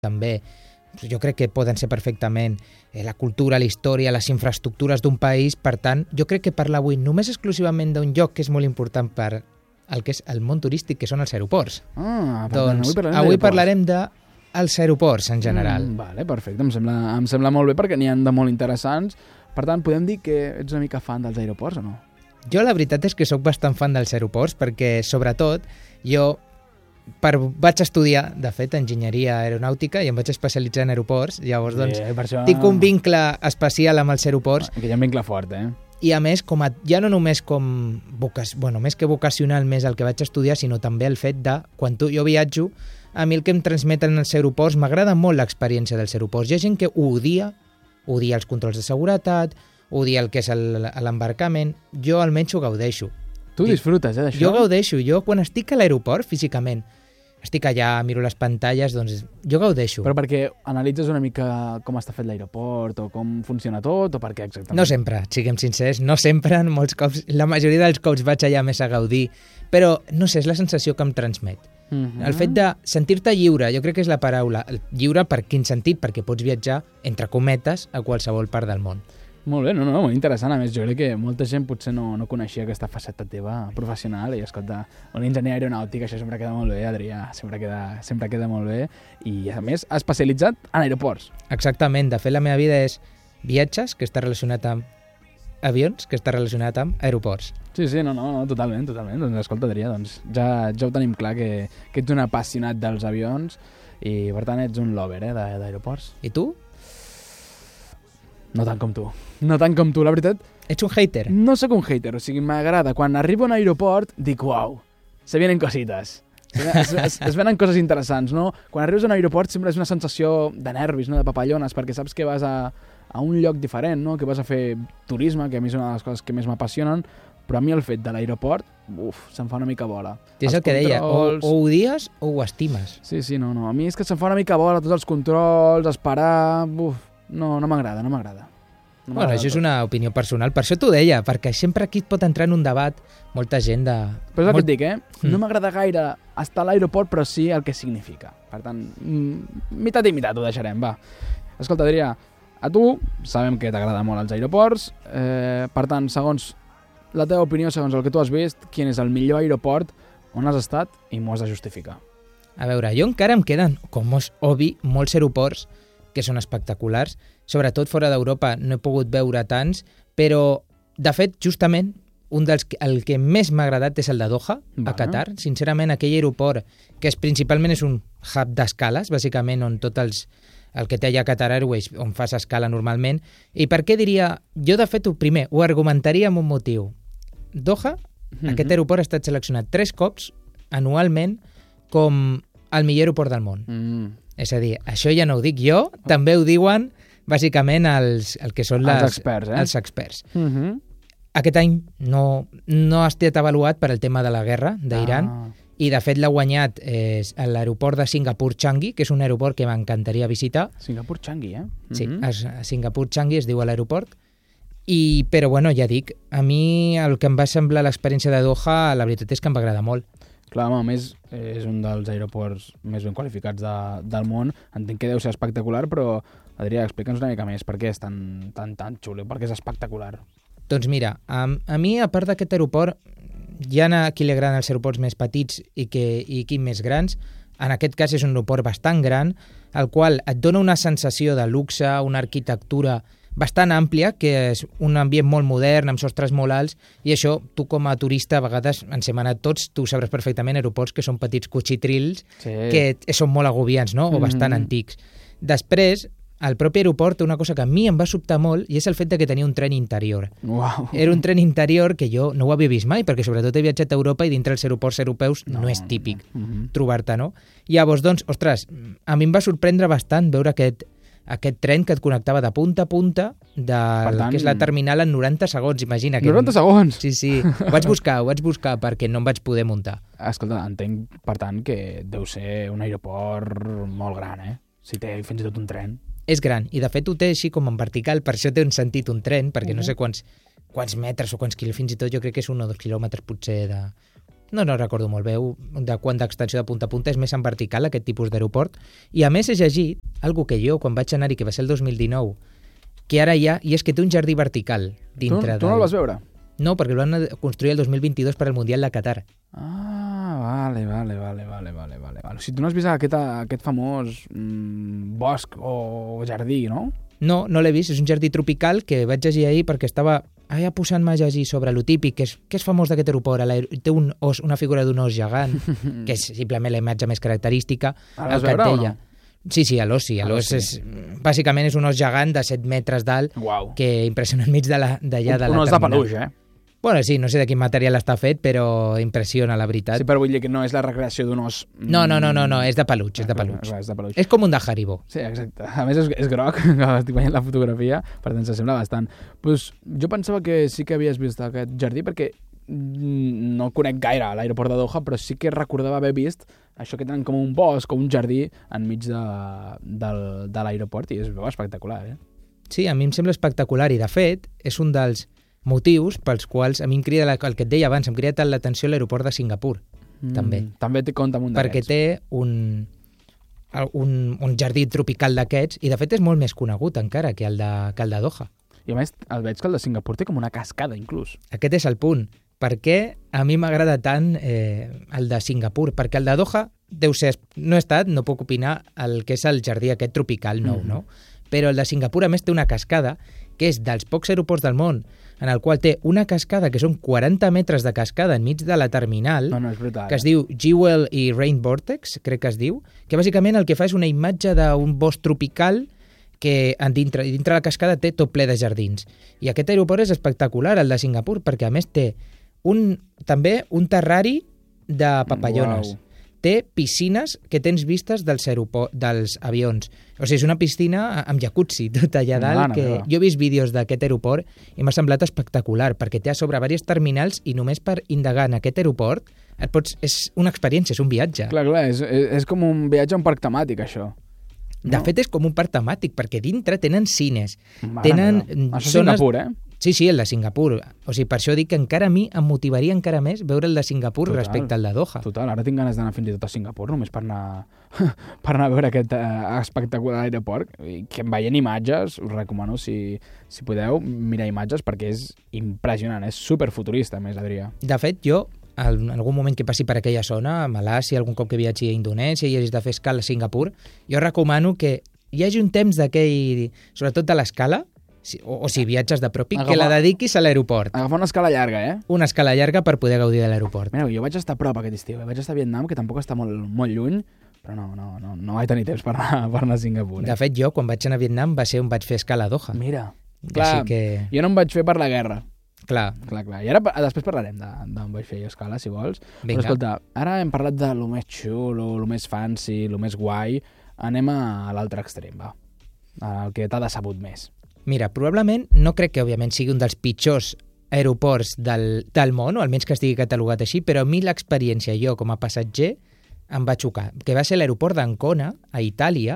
també jo crec que poden ser perfectament la cultura, la història, les infraestructures d'un país. Per tant, jo crec que parlar avui només exclusivament d'un lloc que és molt important per el que és el món turístic, que són els aeroports. Doncs avui parlarem dels aeroports en general. Vale, perfecte, em sembla molt bé perquè n'hi ha de molt interessants. Per tant, podem dir que ets una mica fan dels aeroports o no? Jo la veritat és que sóc bastant fan dels aeroports perquè, sobretot, jo vaig estudiar, de fet, enginyeria aeronàutica i em vaig especialitzar en aeroports. Llavors, doncs, tinc un vincle especial amb els aeroports. Que hi ha un vincle fort, I a més, ja no només més que vocacional més el que vaig estudiar, sinó també el fet de, quan jo viatjo, a mi el que em transmeten els aeroports, m'agrada molt l'experiència dels aeroports. Hi ha gent que odia els controls de seguretat, odia el que és l'embarcament. Jo almenys ho gaudeixo. Tu disfrutes, d'això? Jo gaudeixo. Jo, quan estic a l'aeroport, físicament, estic allà, miro les pantalles, doncs jo gaudeixo. Però perquè analitzes una mica com està fet l'aeroport o com funciona tot o per què exactament? No sempre, siguem sincers, no sempre, molts cops, la majoria dels cops vaig allà més a gaudir, però no sé, és la sensació que em transmet. El fet de sentir-te lliure, jo crec que és la paraula, lliure per quin sentit? Perquè pots viatjar, entre cometes, a qualsevol part del món. Molt bé, molt interessant. A més, jo crec que molta gent potser no coneixia aquesta faceta teva professional i, escolta, un enginyer aeronàutic, això sempre queda molt bé, Adrià, sempre queda molt bé i, a més, especialitzat en aeroports. Exactament. De fet, la meva vida és viatges, que està relacionat amb avions, que està relacionat amb aeroports. Sí, no, totalment. Doncs, escolta, Adrià, doncs, ja ho tenim clar que ets un apassionat dels avions i, per tant, ets un lover d'aeroports. I tu? No tant com tu, la veritat. Ets un hater? No sóc un hater, o sigui, m'agrada. Quan arribo a un aeroport, dic, uau, se vienen cositas. Es venen coses interessants, no? Quan arribes a un aeroport sempre és una sensació de nervis, no? De papallones, perquè saps que vas a un lloc diferent, no? Que vas a fer turisme, que a mi és una de les coses que més m'apassionen, però a mi el fet de l'aeroport, se'm fa una mica bola. És el que deia, o ho odies o ho estimes. Sí, no. A mi és que se'm fa una mica bola tots els controls, esperar... No m'agrada. Bueno, això és una opinió personal, per això t'ho deia, perquè sempre aquí et pot entrar en un debat molta gent de... Però és el que et dic, No m'agrada gaire estar a l'aeroport, però sí el que significa. Per tant, mitat i mitat ho deixarem, va. Escolta, Adrià, a tu sabem que t'agrada molt els aeroports, per tant, segons la teva opinió, segons el que tu has vist, quin és el millor aeroport on has estat i m'ho has de justificar. A veure, jo encara em queden, com és obvi, molts aeroports que són espectaculars. Sobretot fora d'Europa no he pogut veure tants, però, de fet, justament, el que més m'ha agradat és el de Doha, a Qatar. Sincerament, aquell aeroport, que principalment és un hub d'escales, bàsicament, on tot el que té allà Qatar Airways, on fas escala normalment. I per què diria... Jo, de fet, primer, ho argumentaria amb un motiu. Doha, aquest aeroport ha estat seleccionat 3 cops anualment com el millor aeroport del món. És a dir, això ja no ho dic jo, també ho diuen bàsicament el que són els experts. Els experts. Aquest any no ha estat avaluat per al tema de la guerra d'Iran i de fet l'ha guanyat l'aeroport de Singapur Changi, que és un aeroport que m'encantaria visitar. Singapur Changi, Sí, Singapur Changi es diu l'aeroport. Però bueno, ja dic, a mi el que em va semblar l'experiència de Doha, la veritat és que em va agradar molt. Clar, a més, és un dels aeroports més ben qualificats del món. Entenc que deu ser espectacular, però, Adrià, explica'ns una mica més per què és tan xulo, per què és espectacular. Doncs mira, a mi, a part d'aquest aeroport, hi ha a qui li agraden els aeroports més petits i qui més grans. En aquest cas és un aeroport bastant gran, el qual et dona una sensació de luxe, una arquitectura bastant àmplia, que és un ambient molt modern, amb sostres molt alts, i això, tu com a turista, a vegades ens hem anat tots, tu sabràs perfectament, aeroports que són petits cuchitrils, que són molt agobiants, no? O bastant antics. Després, el propi aeroport té una cosa que a mi em va sobtar molt, i és el fet de que tenia un tren interior. Uau. Era un tren interior que jo no ho havia vist mai, perquè sobretot he viatjat a Europa i dintre els aeroports europeus no és típic trobar-te, no? Llavors, doncs, ostres, a mi em va sorprendre bastant veure aquest tren que et connectava de punta a punta que és la terminal en 90 segons, imagina. 90 segons? Sí. Ho vaig buscar perquè no em vaig poder muntar. Escolta, entenc, per tant, que deu ser un aeroport molt gran, si té fins i tot un tren. És gran, i de fet ho té així com en vertical, per això té un sentit un tren, perquè no sé quants metres o quants quilòmetres, fins i tot jo crec que és 1 o 2 quilòmetres potser no recordo molt bé de quant d'extensió de punta a punta, és més en vertical aquest tipus d'aeroport, i a més he llegit algo que jo, quan vaig anar-hi, que va ser el 2019, que ara hi ha, i és que té un jardí vertical dintre Tu no el vas veure? No, perquè el van construir el 2022 per al Mundial de Qatar. Vale. O sigui, tu no has vist aquest famós bosc o jardí, no? No l'he vist, és un jardí tropical que vaig llegir ahir perquè estava allà posant-me a llegir sobre lo típic, que és famós d'aquest aeroport. Té una figura d'un os gegant, que és simplement la imatge més característica. El vas veure o no? Sí, l'os sí. L'os és, bàsicament és un os gegant de 7 metres d'alt, que impressiona enmig d'allà de la terminal. Un os de peluix, Bueno, sí, no sé de quin material està fet, però impressiona, la veritat. Sí, però vull dir que no és la recreació d'un os... No, és de peluig, és de peluig. És de peluig. És com un de Haribo. Sí, exacte. A més, és groc, que estic veient la fotografia, per tant, s'assembla bastant. Pues, jo pensava que sí que havies vist aquest jardí, perquè no conec gaire l'aeroport de Doha, però sí que recordava haver vist això que tenen com un bosc o un jardí enmig de l'aeroport, i és espectacular, Sí, a mi em sembla espectacular, i de fet, és un dels motius pels quals a mi em crida, el que et deia abans, em crida tant l'atenció l'aeroport de Singapur, també. També té compte amb un d'aquests. Perquè té un jardí tropical d'aquests, i de fet és molt més conegut encara que el de Doha. I a més, el veig que el de Singapur té com una cascada, inclús. Aquest és el punt. Per què a mi m'agrada tant el de Singapur? Perquè el de Doha deu ser... No he estat, no puc opinar el que és el jardí aquest tropical nou, no? Però el de Singapur, a més, té una cascada que és dels pocs aeroports del món en el qual té una cascada que són 40 metres de cascada enmig de la terminal, No, és brutal, que es diu Jewel i Rain Vortex, crec que es diu, que bàsicament el que fa és una imatge d'un bosc tropical que dintre la cascada té tot ple de jardins. I aquest aeroport és espectacular, el de Singapur, perquè a més té també un terrari de papallones. Uau. Té piscines que tens vistes dels avions. O sigui, és una piscina amb jacuzzi tot allà dalt. Jo he vist vídeos d'aquest aeroport i m'ha semblat espectacular, perquè té a sobre diversos terminals i només per indagar en aquest aeroport és una experiència, és un viatge. Clar, és com un viatge a un parc temàtic, això. De fet, és com un parc temàtic, perquè dintre tenen cines. Tenen això és Singapur, Sí, el de Singapur. O sigui, per això dic que encara a mi em motivaria encara més veure el de Singapur respecte al de Doha. Total, ara tinc ganes d'anar fins i tot a Singapur, només per anar a veure aquest espectacular aeroport. I que veient imatges, us recomano, si podeu, mirar imatges, perquè és impressionant, és superfuturista, a més, Adrià. De fet, jo, en algun moment que passi per aquella zona, a Malàsia, algun cop que viatgi a Indonèsia i hagis de fer escala a Singapur, jo recomano que hi hagi un temps d'aquell, sobretot de l'escala, o si viatges de propi, que la dediquis a l'aeroport. Agafar una escala llarga, Una escala llarga per poder gaudir de l'aeroport. Mira, jo vaig estar a prop aquest estiu, vaig estar a Vietnam, que tampoc està molt, molt lluny, però no vaig tenir temps per anar a Singapur. De fet, jo, quan vaig anar a Vietnam, va ser on vaig fer escala a Doha. Mira, clar, jo no em vaig fer per la guerra. Clar. I ara després parlarem d'on vaig fer escala, si vols. Però escolta, ara hem parlat de lo més xulo, lo més fancy, lo més guai. Anem a l'altre extrem, va. El que t'ha decebut més. Mira, probablement no crec que, òbviament, sigui un dels pitjors aeroports del món, o almenys que estigui catalogat així, però a mi l'experiència, jo, com a passatger, em va xocar. Que va ser l'aeroport d'Ancona, a Itàlia,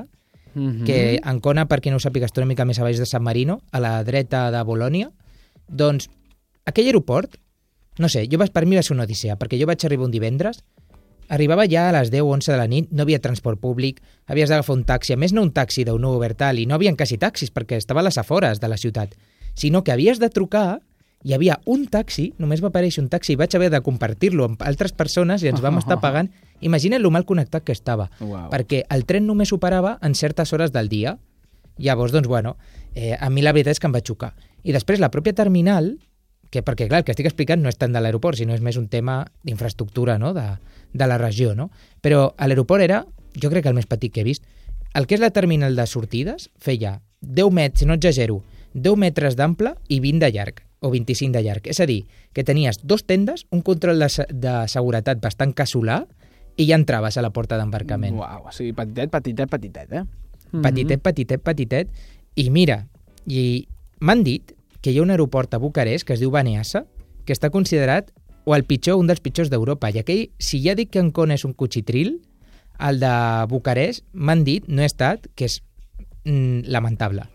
que Ancona, per qui no ho sàpiga, és una mica més a baix de San Marino, a la dreta de Bolònia. Doncs, aquell aeroport, no sé, per mi va ser una odissea, perquè jo vaig arribar un divendres, arribava ja a les 10 o 11 de la nit, no havia transport públic, havies d'agafar un taxi, a més no un taxi d'un Uber tal, i no havien quasi taxis perquè estava a les afores de la ciutat, sinó que havies de trucar, hi havia un taxi, només va aparèixer un taxi, i vaig haver de compartir-lo amb altres persones i ens vam estar pagant. Imagina't lo mal connectat que estava, perquè el tren només operava en certes hores del dia. Llavors, doncs, a mi la veritat és que em va xocar. I després la pròpia terminal, perquè clar, el que estic explicant no és tant de l'aeroport, sinó és més un tema d'infraestructura, no?, de la regió, no? Però l'aeroport era, jo crec que el més petit que he vist. El que és la terminal de sortides feia 10 metres, si no exagero, 10 metres d'ample i 20 de llarg, o 25 de llarg. És a dir, que tenies 2 tendes, un control de seguretat bastant casolà, i ja entraves a la porta d'embarcament. Uau, o sigui, petitet, Petitet. I mira, m'han dit que hi ha un aeroport a Bucarest que es diu Băneasa, que està considerat un dels pitjors d'Europa. I aquell, si ja dic que Ancona és un cuchitril, el de Bucarest, m'han dit, no he estat, que és lamentable.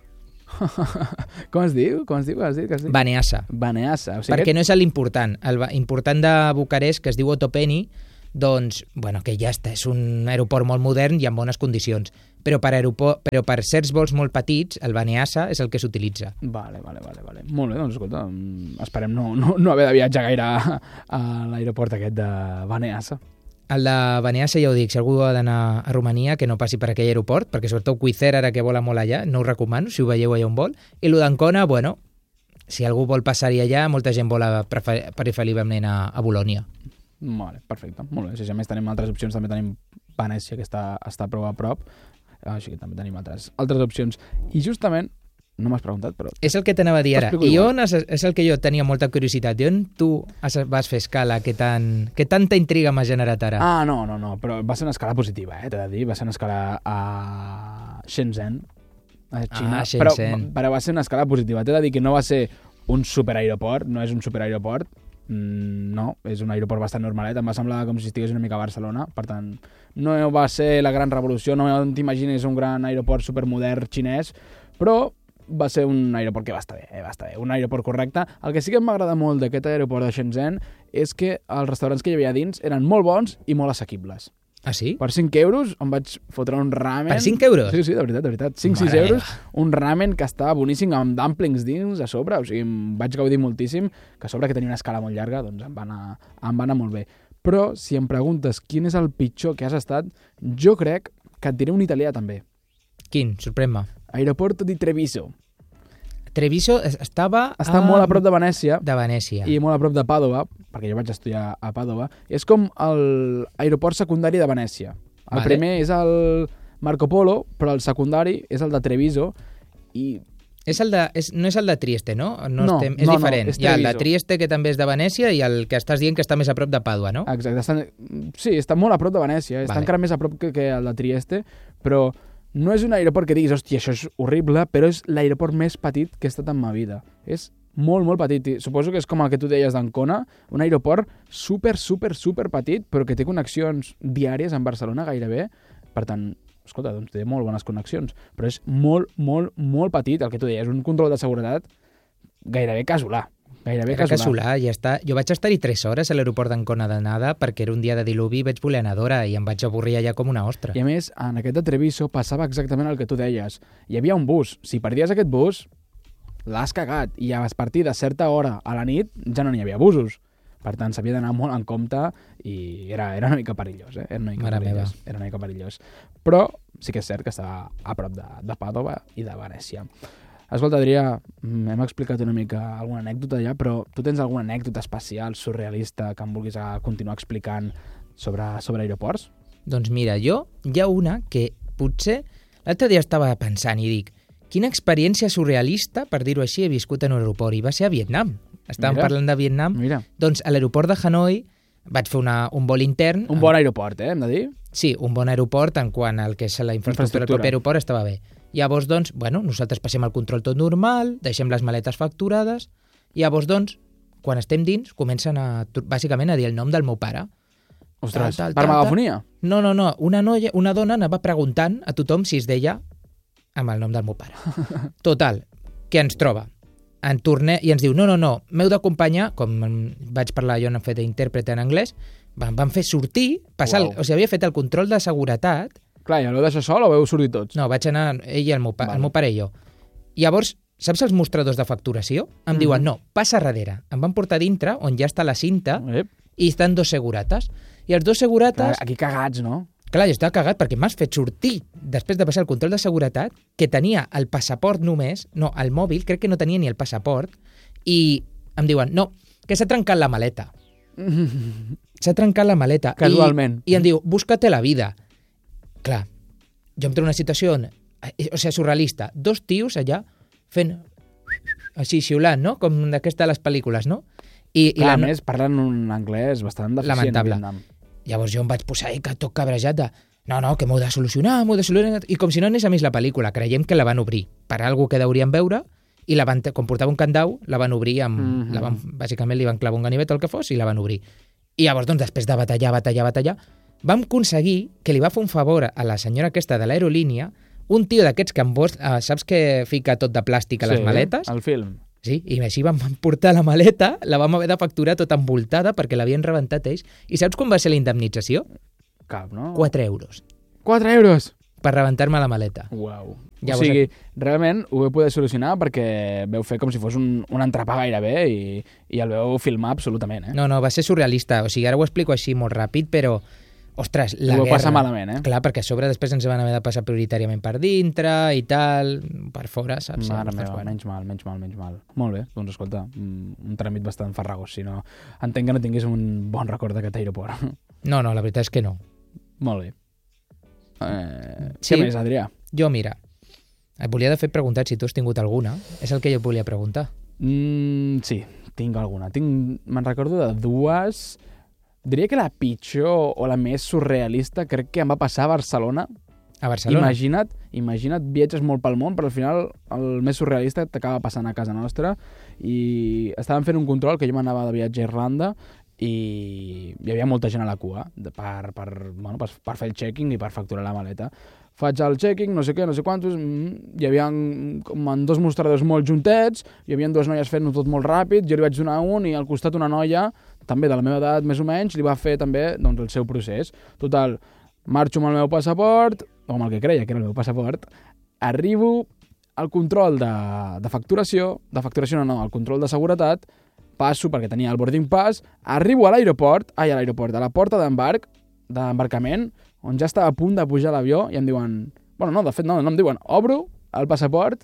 Com es diu? Com es diu? Has dit que es diu? Baniasa. Baniasa. O sigui, Perquè no és l'important. L'important de Bucarest, que es diu Otopeni, doncs, bueno, que ja està, és un aeroport molt modern i amb bones condicions. Però per certs vols molt petits, el Baniasa és el que s'utilitza. Vale. Molt bé, doncs escolta, esperem no haver de viatjar gaire a l'aeroport aquest de Baniasa. El de Baniasa, ja ho dic, si algú ha d'anar a Romania, que no passi per aquell aeroport, perquè sobretot Cuicer, ara que vola molt allà, no ho recomano, si ho veieu allà on vol. I el d'Ancona, bueno, si algú vol passar-hi allà, molta gent vola preferiblement a Bolònia. Vale, perfecte. Molt bé. Si a més tenim altres opcions, també tenim Venècia, que està prou a prop, així que també tenim altres opcions. I justament, no m'has preguntat, però... És el que t'anava a dir ara. I és el que jo tenia molta curiositat. I on tu vas fer escala? Que tanta intriga m'ha generat ara? No, però va ser una escala positiva, t'he de dir. Va ser una escala a Shenzhen, a Xina. Shenzhen. Però va ser una escala positiva. T'he de dir que no va ser un superaeroport, no és un superaeroport, no, és un aeroport bastant normalet, em va semblar com si estigués una mica a Barcelona, per tant, no va ser la gran revolució, no t'imagines un gran aeroport supermodern xinès, però va ser un aeroport que va estar bé, un aeroport correcte. El que sí que m'agrada molt d'aquest aeroport de Shenzhen és que els restaurants que hi havia dins eren molt bons i molt assequibles. Ah, sí? Per 5 euros em vaig fotre un ramen... Per 5 euros? Sí, de veritat. 5-6 euros, un ramen que estava boníssim amb dumplings dins a sobre, o sigui, em vaig gaudir moltíssim, que a sobre que tenia una escala molt llarga, doncs em va anar molt bé. Però si em preguntes quin és el pitjor que has estat, jo crec que et diré un italià també. Quin? Sorprèn-me. Aeroporto di Treviso. Treviso estava molt a prop de Venècia. De Venècia. I molt a prop de Pàdova, perquè jo vaig estudiar a Pàdova. És com l'aeroport secundari de Venècia. El primer és el Marco Polo, però el secundari és el de Treviso. I... no és el de Trieste, no? És diferent. No, és hi ha el de Trieste, que també és de Venècia, i el que estàs dient que està més a prop de Pàdua, no? Exacte. Sí, està molt a prop de Venècia. Està encara més a prop que el de Trieste, però no és un aeroport que diguis, hòstia, això és horrible, però és l'aeroport més petit que he estat en ma vida. És molt, molt petit. I suposo que és com el que tu deies d'Ancona, un aeroport super petit, però que té connexions diàries amb Barcelona gairebé. Per tant, escolta, doncs té molt bones connexions, però és molt, molt, molt petit, el que tu deies, un control de seguretat gairebé casolà. Casolà, ja està. Jo vaig estar-hi 3 hores a l'aeroport d'Ancona d'anada perquè era un dia de diluvi i vaig voler anar d'hora i em vaig avorrir allà com una ostra. I a més, en aquest de Treviso passava exactament el que tu deies. Hi havia un bus. Si perdies aquest bus, l'has cagat. I a partir de certa hora a la nit ja no n'hi havia busos. Per tant, s'havia d'anar molt en compte i era una mica perillós, Era una mica perillós. Però sí que és cert que estava a prop de Pàdova i de Venècia. Escolta, Adrià, hem explicat una mica alguna anècdota ja, però tu tens alguna anècdota especial, surrealista, que em vulguis continuar explicant sobre aeroports? Doncs mira, hi ha una que potser l'altre dia estava pensant i dic, quina experiència surrealista, per dir-ho així, he viscut en un aeroport, i va ser a Vietnam. Estàvem parlant de Vietnam. Mira. Doncs a l'aeroport de Hanoi vaig fer un vol intern. Un bon aeroport, hem de dir? Sí, un bon aeroport en quant al que és la infraestructura del propi aeroport estava bé. Llavors, doncs, nosaltres passem el control tot normal, deixem les maletes facturades, i llavors, doncs, quan estem dins, comencen bàsicament a dir el nom del meu pare. Ostres, per megafonia? No. Una dona anava preguntant a tothom si es deia amb el nom del meu pare. Total, que ens troba. En tornem i ens diu, no, m'heu d'acompanyar, com vaig parlar jo en fet d'intèrpret en anglès, vam fer sortir, havia fet el control de seguretat. Clar, i el vau deixar sol o vau sortir tots? No, vaig anar ell i el meu pare i jo. Llavors, saps els mostradors de facturació? Em diuen, no, passa darrere. Em van portar dintre, on ja està la cinta, i estan 2 segurates. I els 2 segurates... Clar, aquí cagats, no? Clar, jo estava cagat perquè m'has fet sortir, després de passar el control de seguretat, que tenia el passaport només, no, el mòbil, crec que no tenia ni el passaport, i em diuen, no, que s'ha trencat la maleta. S'ha trencat la maleta. Casualment. I em diu, búscate la vida. Clar, jo em trobo una situació surrealista. 2 tios allà fent així xiulant, no? Com d'aquesta de les pel·lícules, no? Clar, a més, parlen un anglès bastant deficient. Lamentable. Llavors jo em vaig posar tot cabrejat de no, que m'ho he de solucionar, i com si no anés a més la pel·lícula, creiem que la van obrir per algú que deurien veure, i com portava un candau, la van obrir bàsicament li van clavar un ganivet o el que fos, i la van obrir. I llavors, doncs, després de batallar, vam aconseguir que li va fer un favor a la senyora aquesta de l'aerolínia un tio d'aquests que saps que fica tot de plàstic a les maletes? El film. Sí, i així vam portar la maleta, la vam haver de facturar tota envoltada perquè l'havien rebentat ells. I saps com va ser la indemnització? Cap, no? 4 euros. 4 euros? Per rebentar-me la maleta. Uau. Llavors, o sigui, realment ho vau poder solucionar perquè veu fer com si fos un entrepà gairebé i el veu filmar absolutament, eh? No, va ser surrealista. O sigui, ara ho explico així molt ràpid, però, ostres, la guerra... Ho vau passar malament, eh? Clar, perquè a sobre després ens van haver de passar prioritàriament per dintre i tal, per fora, saps? Mare meva, menys mal. Molt bé, doncs escolta, un tràmit bastant farragós, si no... Entenc que no tinguis un bon record d'aquest aeroport. No, la veritat és que no. Molt bé. Sí, què més, Adrià? Jo, mira, et volia de fet preguntar si tu has tingut alguna. És el que jo et volia preguntar. Sí, tinc alguna. Me'n recordo de dues. Diria que la pitjor o la més surrealista crec que em va passar a Barcelona. A Barcelona? Imagina't, viatges molt pel món, però al final el més surrealista t'acaba passant a casa nostra i estàvem fent un control, que jo m'anava de viatge a Irlanda i hi havia molta gent a la cua per fer el checking i per facturar la maleta. Faig el checking, no sé què, no sé quantos, hi havia com en 2 mostradors molt juntets, hi havia 2 noies fent-ho tot molt ràpid, jo li vaig donar un i al costat una noia, també de la meva edat més o menys, li va fer també doncs, el seu procés. Total, marxo amb el meu passaport, o amb el que creia que era el meu passaport, arribo al control de facturació no, al control de seguretat, passo perquè tenia el boarding pass, arribo a l'aeroport, a la porta d'embarcament, on ja estava a punt de pujar a l'avió i em diuen... Bueno, no, de fet, no em diuen, obro el passaport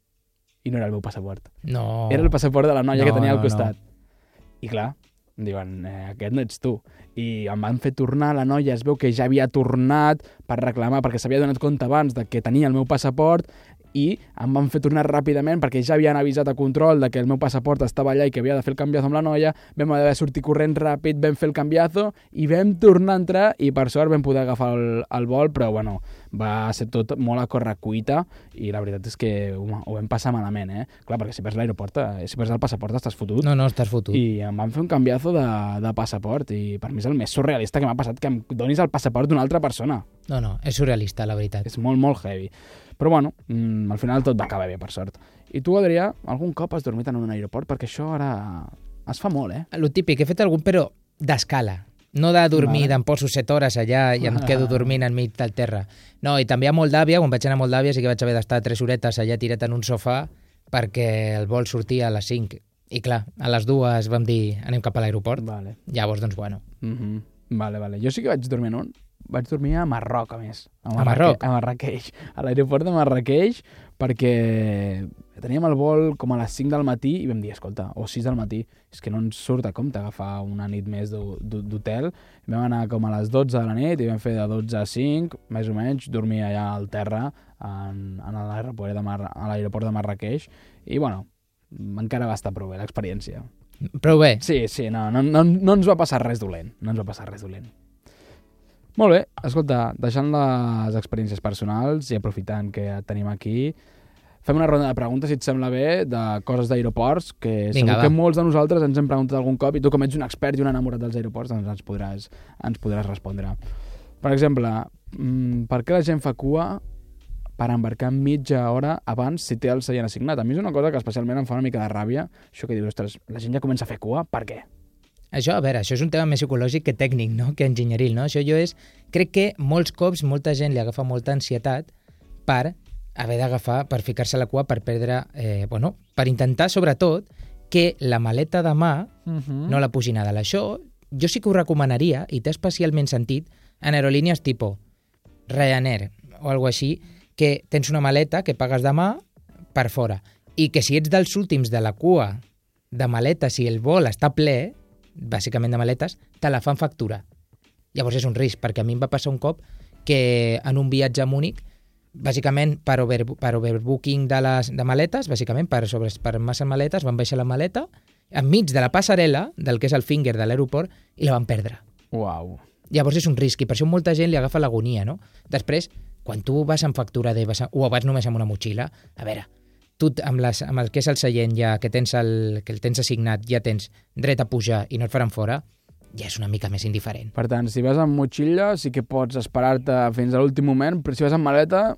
i no era el meu passaport. No. Era el passaport de la noia que tenia al costat. I clar, em diuen, aquest no ets tu. I em van fer tornar, la noia es veu que ja havia tornat per reclamar, perquè s'havia donat compte abans de que tenia el meu passaport i em van fer tornar ràpidament perquè ja havien avisat a control de que el meu passaport estava allà i que havia de fer el canviazo amb la noia, vam haver de sortir corrent ràpid, vam fer el canviazo i vam tornar a entrar i per sort vam poder agafar el vol, però bueno, va ser tot molt a correcuita i la veritat és que ho vam passar malament, eh? Clar, perquè si perds l'aeroport, si perds el passaport estàs fotut. No, estàs fotut. I em van fer un canviazo de passaport i per mi és el més surrealista que m'ha passat, que em donis el passaport d'una altra persona. No, és surrealista, la veritat. És molt, molt heavy. Però bueno, al final tot va acabar bé, per sort. I tu, Adrià, algun cop has dormit en un aeroport? Perquè això ara es fa molt, eh? Lo típic, he fet algun, però d'escala. No de dormir, em poso 7 hores allà i em quedo dormint enmig del terra. No, i també a Moldàvia, quan vaig anar a Moldàvia sí que vaig haver d'estar 3 horetes allà tirat en un sofà perquè el vol sortia a les 5. I clar, a les 2 vam dir anem cap a l'aeroport. Vale. Llavors, doncs, bueno. Vale. Jo sí que vaig dormir en un. Vaig dormir a Marroc, a més. A Marroc? A Marrakeix. A l'aeroport de Marrakeix, perquè teníem el vol com a les 5 del matí i vam dir, escolta, o 6 del matí, és que no ens surt a compte agafar una nit més d'hotel. Vam anar com a les 12 de la nit i vam fer de 12 a 5, més o menys, dormir allà al terra en l'aeroport de Marrakeix. I, bueno, encara va estar prou bé l'experiència. Prou bé? Sí, no ens va passar res dolent. Molt bé, escolta, deixant les experiències personals i aprofitant que et tenim aquí, fem una ronda de preguntes, si et sembla bé, de coses d'aeroports, que segur que molts de nosaltres ens hem preguntat algun cop, i tu com ets un expert i un enamorat dels aeroports, doncs ens podràs respondre. Per exemple, per què la gent fa cua per embarcar mitja hora abans si té el seient assignat? A mi és una cosa que especialment em fa una mica de ràbia, això que dius, ostres, la gent ja comença a fer cua, per què? Això, a veure, això és un tema més psicològic que tècnic, no? Que enginyeril, no? Crec que molts cops molta gent li agafa molta ansietat per haver d'agafar, per ficar-se a la cua, per perdre, per intentar, sobretot, que la maleta de mà no la pugi nada. Això jo sí que ho recomanaria, i té especialment sentit, en aerolínies tipus Ryanair o alguna així, que tens una maleta que pagues de mà per fora, i que si ets dels últims de la cua de maletes, si el vol està ple, bàsicament de maletes, te la fan factura. Llavors és un risc, perquè a mi em va passar un cop que en un viatge a Múnich, bàsicament per overbooking de maletes, bàsicament per massa maletes, van baixar la maleta enmig de la passarel·la, del que és el finger de l'aeroport, i la van perdre. Uau. Llavors és un risc, i per això molta gent li agafa l'agonia, no? Després, quan tu vas amb factura o vas només amb una motxilla, a veure, tu amb el que és el seient ja que el tens assignat, ja tens dret a pujar i no et faran fora, ja és una mica més indiferent. Per tant, si vas amb motxilla sí que pots esperar-te fins a l'últim moment, però si vas amb maleta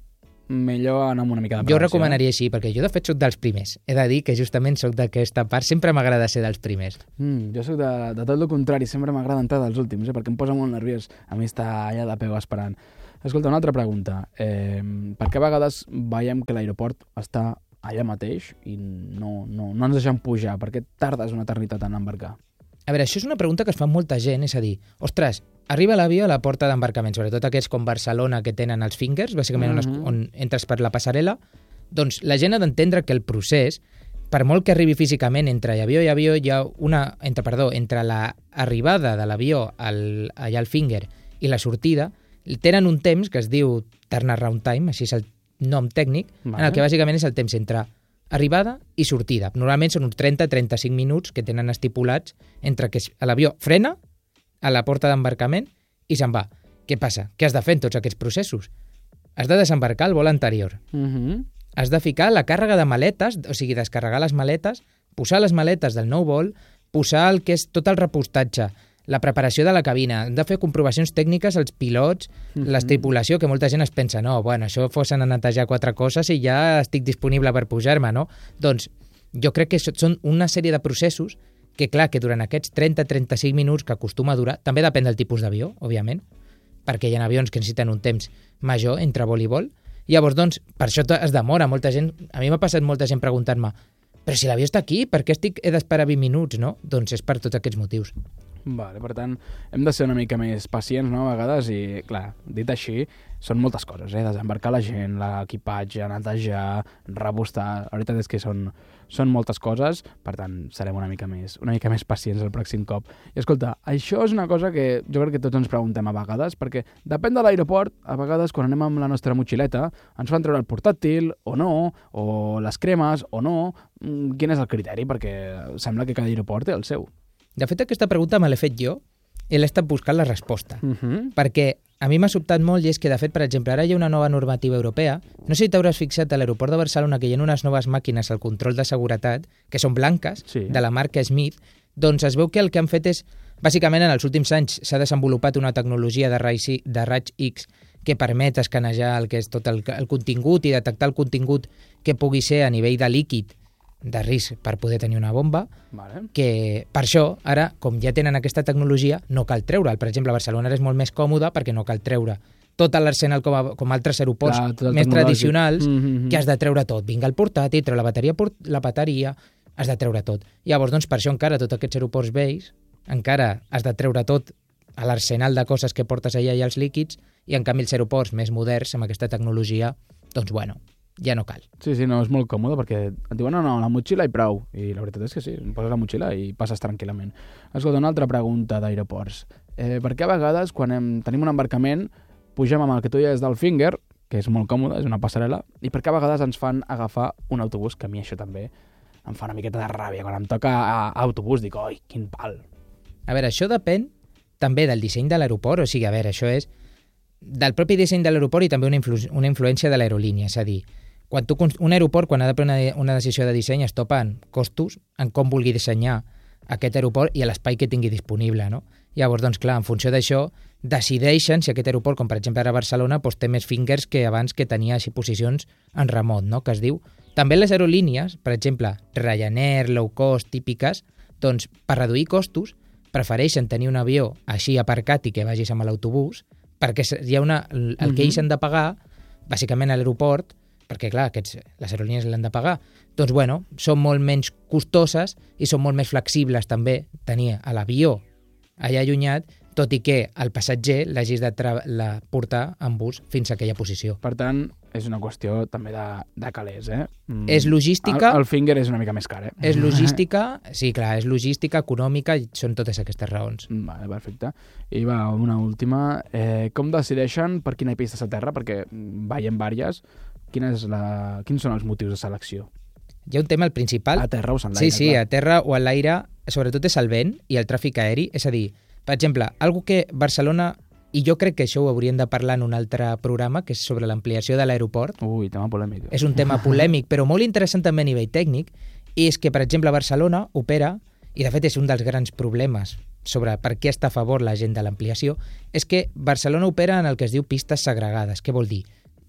millor anar amb una mica de Jo prevenció. ho recomanaria així, perquè jo de fet soc dels primers. He de dir que justament soc d'aquesta part, sempre m'agrada ser dels primers. Jo soc de tot el contrari, sempre m'agrada entrar dels últims, perquè em posa molt nerviós a mi estar allà de peu esperant. Escolta, una altra pregunta. Per què a vegades veiem que l'aeroport està allà mateix i no ens deixen pujar? Per què tardes una eternitat en embarcar? A veure, això és una pregunta que es fa molta gent, és a dir, ostres, arriba l'avió a la porta d'embarcament, sobretot aquests com Barcelona que tenen els fingers, bàsicament on entres per la passarel·la, doncs la gent ha d'entendre que el procés, per molt que arribi físicament entre avió i avió, hi ha entre l'arribada de l'avió allà al finger i la sortida, tenen un temps que es diu turnaround time, així és el nom tècnic, en el que bàsicament és el temps entre arribada i sortida. Normalment són uns 30-35 minuts que tenen estipulats entre que l'avió frena a la porta d'embarcament i se'n va. Què passa? Què has de fer en tots aquests processos? Has de desembarcar el vol anterior. Has de ficar la càrrega de maletes, o sigui, descarregar les maletes, posar les maletes del nou vol, posar el que és tot el repostatge, la preparació de la cabina, hem de fer comprovacions tècniques als pilots, la tripulació, que molta gent es pensa, no, bueno, això fossin a netejar 4 coses i ja estic disponible per pujar-me, no? Doncs jo crec que són una sèrie de processos que, clar, que durant aquests 30-35 minuts que acostuma a durar, també depèn del tipus d'avió, òbviament, perquè hi ha avions que necessiten un temps major entre vol i vol. Llavors, doncs, per això es demora molta gent. A mi m'ha passat molta gent preguntant-me, però si l'avió està aquí, per què he d'esperar 20 minuts, no? Doncs és per tots aquests motius. Vale, per tant, hem de ser una mica més pacients, no?, a vegades, i, clar, dit així, són moltes coses, desembarcar la gent, l'equipatge, netejar, repostar, la veritat és que són moltes coses, per tant, serem una mica més pacients el pròxim cop. I escolta, això és una cosa que jo crec que tots ens preguntem a vegades, perquè depèn de l'aeroport, a vegades quan anem amb la nostra motxileta, ens fan treure el portàtil o no, o les cremes o no. Quin és el criteri? Perquè sembla que cada aeroport té el seu. De fet, aquesta pregunta me l'he fet jo i l'he estat buscant la resposta. Perquè a mi m'ha sobtat molt i és que, de fet, per exemple, ara hi ha una nova normativa europea. No sé si t'hauràs fixat a l'aeroport de Barcelona que hi ha unes noves màquines al control de seguretat que són blanques, de la marca Smith. Doncs es veu que el que han fet és, bàsicament, en els últims anys s'ha desenvolupat una tecnologia de raig X que permet escanejar el que és tot el contingut i detectar el contingut que pugui ser a nivell de líquid de risc per poder tenir una bomba, que per això, ara, com ja tenen aquesta tecnologia, no cal treure'l. Per exemple, a Barcelona és molt més còmode perquè no cal treure tot l'arsenal com altres aeroports més tradicionals, que has de treure tot. Vinga el portàtil, treu la bateria, has de treure tot. Llavors, doncs, per això encara tots aquests aeroports vells, encara has de treure tot a l'arsenal de coses que portes allà i els líquids, i en canvi els aeroports més moderns, amb aquesta tecnologia, doncs, bueno, ja no cal. Sí, no, és molt còmode perquè et diuen, no, la motxilla i prou. I la veritat és que sí, poses la motxilla i passes tranquil·lament. Escolta, una altra pregunta d'aeroports. Per què a vegades, quan tenim un embarcament, pugem amb el que tu deies del finger, que és molt còmode, és una passarel·la, i per què a vegades ens fan agafar un autobús, que a mi això també em fa una miqueta de ràbia. Quan em toca autobús dic, oi, quin pal. A veure, això depèn també del disseny de l'aeroport, o sigui, a veure, això és del propi disseny de l'aeroport i també una influència de l'aerolínia, és a dir, un aeroport, quan ha de prendre una decisió de disseny, es topa en costos, en com vulgui dissenyar aquest aeroport i l'espai que tingui disponible, no? Llavors, doncs clar, en funció d'això, decideixen si aquest aeroport, com per exemple ara a Barcelona, doncs té més fingers que abans, que tenia així posicions en remot, no?, que es diu. També les aerolínies, per exemple, Ryanair, low cost, típiques, doncs per reduir costos, prefereixen tenir un avió així aparcat i que vagis amb l'autobús, perquè hi ha el que ells han de pagar, bàsicament a l'aeroport, perquè, clar, les aerolínies l'han de pagar. Doncs, bueno, són molt menys costoses i són molt més flexibles també tenir a l'avió allà allunyat, tot i que el passatger l'hagis de portar en bus fins a aquella posició. Per tant, és una qüestió també de calés, És logística. El finger és una mica més car, És logística, sí, clar, és logística, econòmica, i són totes aquestes raons. Vale, perfecte. I va, una última. Com decideixen per quina pista s'aterra? Perquè veiem vàries. Quins són els motius de selecció? Hi ha un tema, el principal... A terra o a l'aire? Sí, a terra o a l'aire, sobretot és el vent i el tràfic aeri. És a dir, per exemple, algo que Barcelona, i jo crec que això ho hauríem de parlar en un altre programa, que és sobre l'ampliació de l'aeroport. Ui, tema polèmic. És un tema polèmic, però molt interessant també a nivell tècnic, i és que, per exemple, Barcelona opera, i de fet és un dels grans problemes sobre per què està a favor la gent de l'ampliació, és que Barcelona opera en el que es diu pistes segregades. Què vol dir?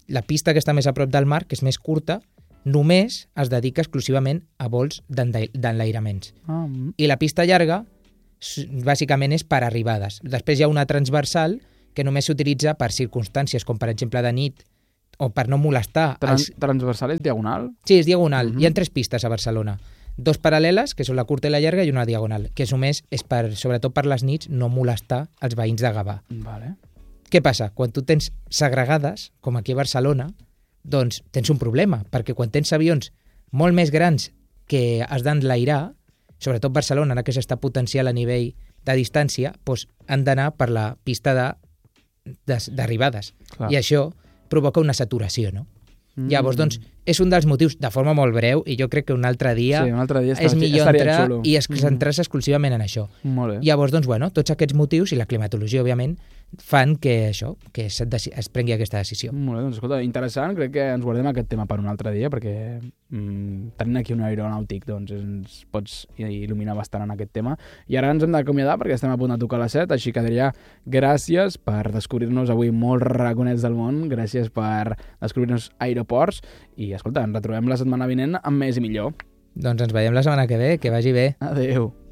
la pista que està més a prop del mar, que és més curta, només es dedica exclusivament a vols d'enlairaments. I la pista llarga, bàsicament, és per arribades. Després hi ha una transversal que només s'utilitza per circumstàncies, com per exemple de nit, o per no molestar... Transversal és diagonal? Sí, és diagonal. Hi ha 3 pistes a Barcelona. 2 paral·leles, que són la curta i la llarga, i una diagonal, que només és per, sobretot per les nits, no molestar els veïns de Gavà. Vale. Què passa? Quan tu tens segregades, com aquí a Barcelona, doncs tens un problema, perquè quan tens avions molt més grans que has d'enlairar, sobretot Barcelona, ara que s'està potenciant a nivell de distància, doncs han d'anar per la pista d'arribades. I això provoca una saturació, no? Llavors, doncs, és un dels motius, de forma molt breu, i jo crec que un altre dia és millor entrar i centrar-se exclusivament en això. Molt bé. Llavors, doncs, bueno, tots aquests motius i la climatologia, òbviament, fan que això, que es prengui aquesta decisió. Molt bé, doncs escolta, interessant, crec que ens guardem aquest tema per un altre dia, perquè tenint aquí un aeronàutic, doncs ens pots il·luminar bastant en aquest tema. I ara ens hem d'acomiadar perquè estem a punt de tocar les 7, així que Adrià, gràcies per descobrir-nos avui molts raconets del món, gràcies per descobrir-nos aeroports, i escolta, ens retrobem la setmana vinent amb més i millor. Doncs ens veiem la setmana que ve, que vagi bé. Adéu.